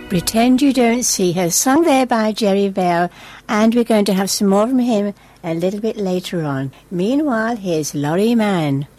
Pretend You Don't See Her, sung there by Jerry Bell, and we're going to have some more from him a little bit later on. Meanwhile, here's Laurie Mann.